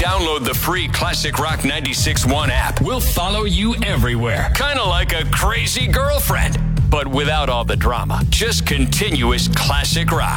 download the free Classic Rock 96.1 app. We'll follow you everywhere. Kind of like a crazy girlfriend, but without all the drama. Just continuous classic rock.